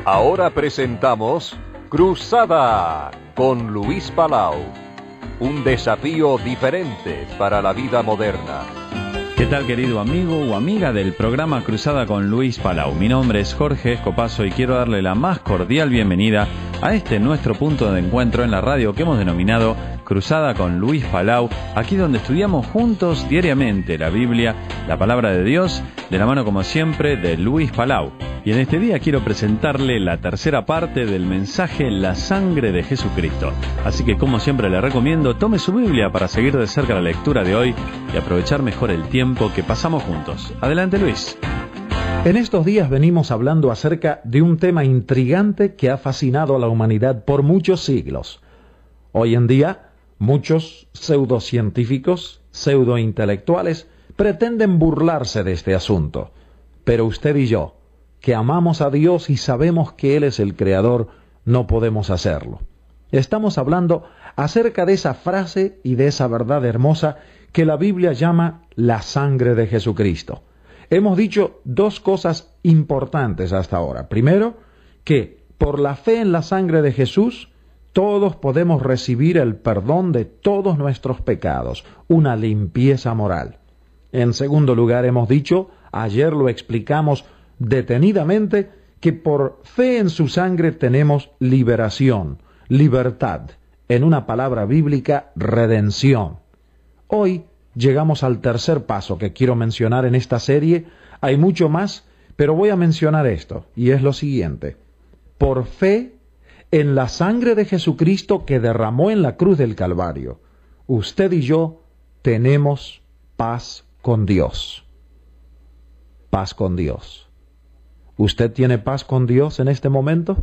Ahora presentamos Cruzada con Luis Palau. Un desafío diferente para la vida moderna. ¿Qué tal, querido amigo o amiga del programa Cruzada con Luis Palau? Mi nombre es Jorge Escopazo y quiero darle la más cordial bienvenida a este nuestro punto de encuentro en la radio que hemos denominado Cruzada con Luis Palau, aquí donde estudiamos juntos diariamente la Biblia, la palabra de Dios, de la mano como siempre de Luis Palau. Y en este día quiero presentarle la tercera parte del mensaje La sangre de Jesucristo. Así que como siempre le recomiendo, tome su Biblia para seguir de cerca la lectura de hoy y aprovechar mejor el tiempo que pasamos juntos. Adelante, Luis. En estos días venimos hablando acerca de un tema intrigante que ha fascinado a la humanidad por muchos siglos. Hoy en día, muchos pseudocientíficos, pseudointelectuales, pretenden burlarse de este asunto. Pero usted y yo, que amamos a Dios y sabemos que Él es el Creador, no podemos hacerlo. Estamos hablando acerca de esa frase y de esa verdad hermosa que la Biblia llama la sangre de Jesucristo. Hemos dicho dos cosas importantes hasta ahora. Primero, que por la fe en la sangre de Jesús, todos podemos recibir el perdón de todos nuestros pecados, una limpieza moral. En segundo lugar, hemos dicho, ayer lo explicamos detenidamente, que por fe en su sangre tenemos liberación, libertad, en una palabra bíblica, redención. Hoy llegamos al tercer paso que quiero mencionar en esta serie. Hay mucho más, pero voy a mencionar esto, y es lo siguiente. Por fe en la sangre de Jesucristo que derramó en la cruz del Calvario, usted y yo tenemos paz con Dios. Paz con Dios. ¿Usted tiene paz con Dios en este momento?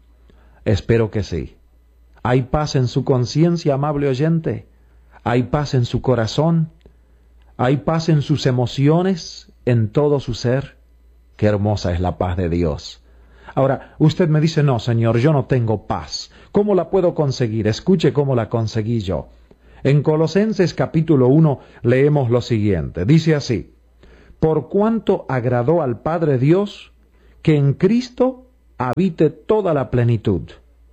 Espero que sí. ¿Hay paz en su conciencia, amable oyente? ¿Hay paz en su corazón? ¿Hay paz en sus emociones, en todo su ser? Qué hermosa es la paz de Dios. Ahora, usted me dice, no, Señor, yo no tengo paz. ¿Cómo la puedo conseguir? Escuche cómo la conseguí yo. En Colosenses capítulo 1 leemos lo siguiente. Dice así: por cuanto agradó al Padre Dios que en Cristo habite toda la plenitud,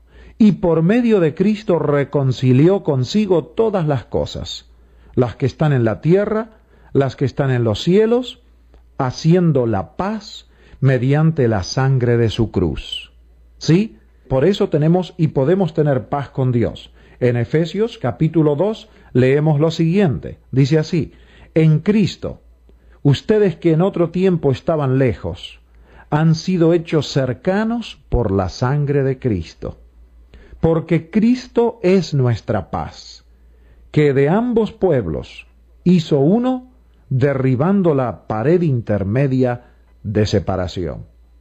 y por medio de Cristo reconcilió consigo todas las cosas, las que están en la tierra, las que están en los cielos, haciendo la paz mediante la sangre de su cruz. ¿Sí? Por eso tenemos y podemos tener paz con Dios. En Efesios capítulo 2 leemos lo siguiente. Dice así: en Cristo, ustedes que en otro tiempo estaban lejos, han sido hechos cercanos por la sangre de Cristo. Porque Cristo es nuestra paz, que de ambos pueblos hizo uno, derribando la pared intermedia de separación.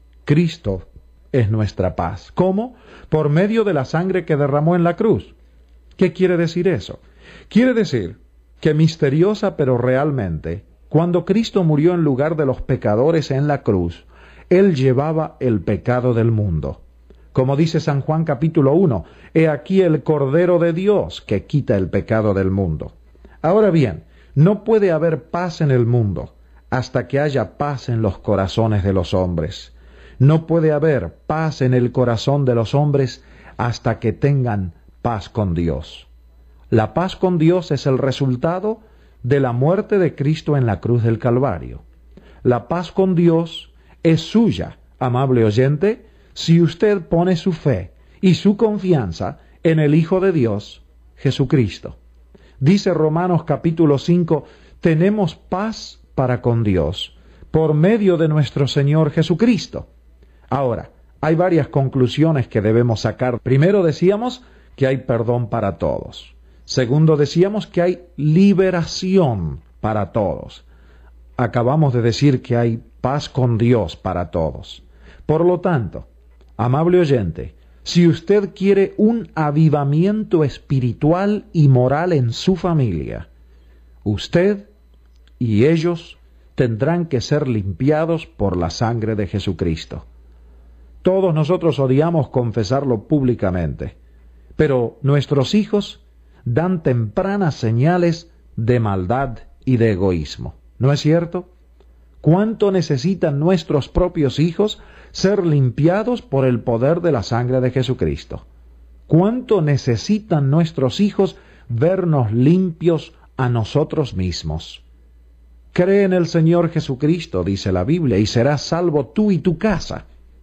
Cristo es nuestra paz. ¿Cómo? Por medio de la sangre que derramó en la cruz. ¿Qué quiere decir eso? Quiere decir que misteriosa pero realmente, cuando Cristo murió en lugar de los pecadores en la cruz, Él llevaba el pecado del mundo. Como dice San Juan capítulo 1, he aquí el Cordero de Dios que quita el pecado del mundo. Ahora bien, no puede haber paz en el mundo hasta que haya paz en los corazones de los hombres. No puede haber paz en el corazón de los hombres hasta que tengan paz con Dios. La paz con Dios es el resultado de la muerte de Cristo en la cruz del Calvario. La paz con Dios es suya, amable oyente, si usted pone su fe y su confianza en el Hijo de Dios, Jesucristo. Dice Romanos capítulo 5, tenemos paz para con Dios, por medio de nuestro Señor Jesucristo. Ahora, hay varias conclusiones que debemos sacar. Primero decíamos que hay perdón para todos. Segundo decíamos que hay liberación para todos. Acabamos de decir que hay paz con Dios para todos. Por lo tanto, amable oyente, si usted quiere un avivamiento espiritual y moral en su familia, usted y ellos tendrán que ser limpiados por la sangre de Jesucristo. Todos nosotros odiamos confesarlo públicamente, pero nuestros hijos dan tempranas señales de maldad y de egoísmo. ¿No es cierto? ¿Cuánto necesitan nuestros propios hijos ser limpiados por el poder de la sangre de Jesucristo. ¿Cuánto necesitan nuestros hijos vernos limpios a nosotros mismos? Cree en el Señor Jesucristo, dice la Biblia, y serás salvo tú y tu casa.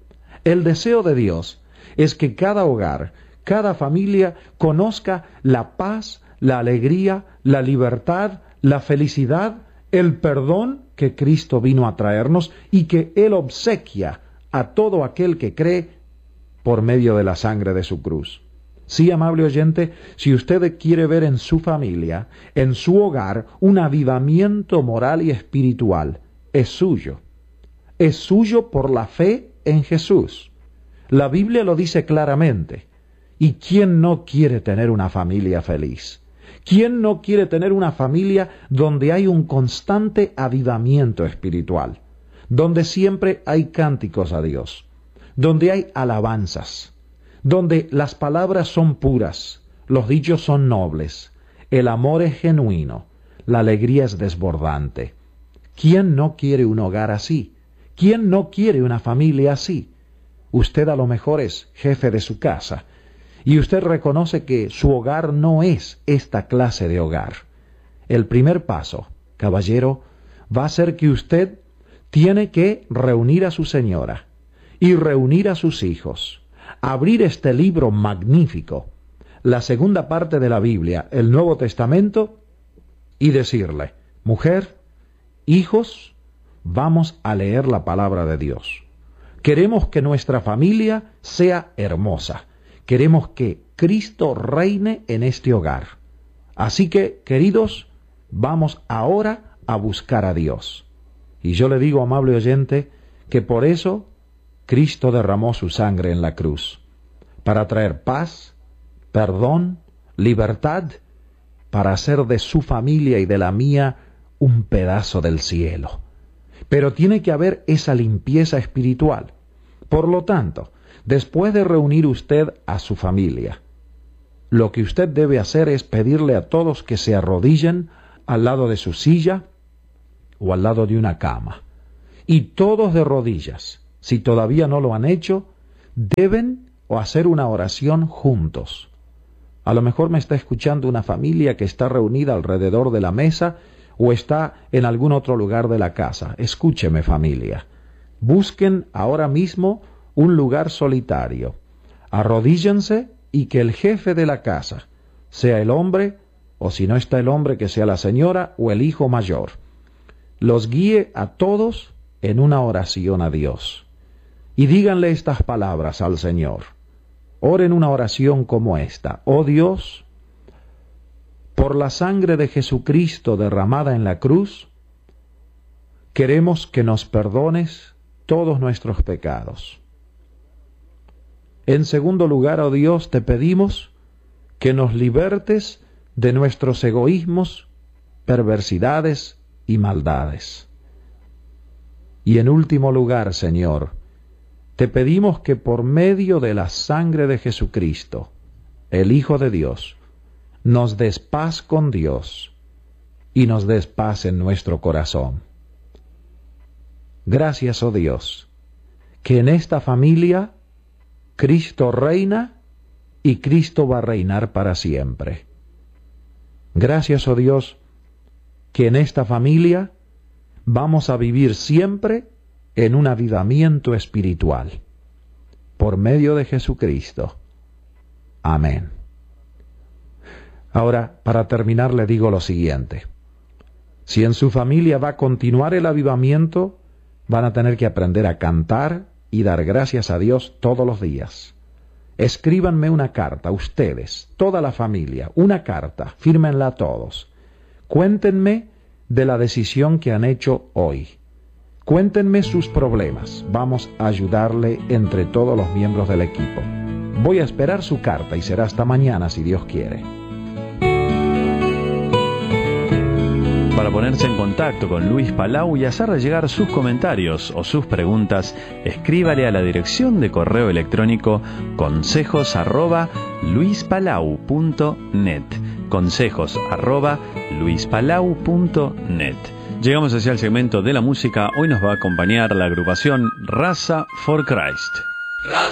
El deseo de Dios es que cada hogar, cada familia conozca la paz, la alegría, la libertad, la felicidad, el perdón que Cristo vino a traernos y que Él obsequia a todo aquel que cree por medio de la sangre de su cruz. Sí, amable oyente, si usted quiere ver en su familia, en su hogar, un avivamiento moral y espiritual, es suyo. Es suyo por la fe en Jesús. La Biblia lo dice claramente. ¿Y quién no quiere tener una familia feliz? ¿Quién no quiere tener una familia donde hay un constante avivamiento espiritual? Donde siempre hay cánticos a Dios, donde hay alabanzas, donde las palabras son puras, los dichos son nobles, el amor es genuino, la alegría es desbordante. ¿Quién no quiere un hogar así? ¿Quién no quiere una familia así? Usted a lo mejor es jefe de su casa, y usted reconoce que su hogar no es esta clase de hogar. El primer paso, caballero, va a ser que usted tiene que reunir a su señora y reunir a sus hijos, abrir este libro magnífico, la segunda parte de la Biblia, el Nuevo Testamento, y decirle, mujer, hijos, vamos a leer la palabra de Dios. Queremos que nuestra familia sea hermosa. Queremos que Cristo reine en este hogar. Así que, queridos, vamos ahora a buscar a Dios. Y yo le digo, amable oyente, que por eso Cristo derramó su sangre en la cruz, para traer paz, perdón, libertad, para hacer de su familia y de la mía un pedazo del cielo. Pero tiene que haber esa limpieza espiritual. Por lo tanto, después de reunir usted a su familia, lo que usted debe hacer es pedirle a todos que se arrodillen al lado de su silla o al lado de una cama. Y todos de rodillas, si todavía no lo han hecho, deben hacer una oración juntos. A lo mejor me está escuchando una familia que está reunida alrededor de la mesa o está en algún otro lugar de la casa. Escúcheme, familia. Busquen ahora mismo un lugar solitario. Arrodíllense y que el jefe de la casa, sea el hombre, o si no está el hombre, que sea la señora o el hijo mayor, los guíe a todos en una oración a Dios. Y díganle estas palabras al Señor. Oren una oración como esta. Oh Dios, por la sangre de Jesucristo derramada en la cruz, queremos que nos perdones todos nuestros pecados. En segundo lugar, oh Dios, te pedimos que nos libertes de nuestros egoísmos, perversidades y maldades. Y en último lugar, Señor, te pedimos que por medio de la sangre de Jesucristo, el Hijo de Dios, nos des paz con Dios y nos des paz en nuestro corazón. Gracias, oh Dios, que en esta familia Cristo reina y Cristo va a reinar para siempre. Gracias, oh Dios, que en esta familia vamos a vivir siempre en un avivamiento espiritual, por medio de Jesucristo. Amén. Ahora, para terminar, le digo lo siguiente. Si en su familia va a continuar el avivamiento, van a tener que aprender a cantar y dar gracias a Dios todos los días. Escríbanme una carta, ustedes, toda la familia, una carta, fírmenla todos. Cuéntenme de la decisión que han hecho hoy. Cuéntenme sus problemas. Vamos a ayudarle entre todos los miembros del equipo. Voy a esperar su carta y será hasta mañana si Dios quiere. Para ponerse en contacto con Luis Palau y hacerle llegar sus comentarios o sus preguntas, escríbale a la dirección de correo electrónico consejos@luispalau.net. consejos@luispalau.net. Llegamos hacia el segmento de la música. Hoy nos va a acompañar la agrupación Raza for Christ. Raza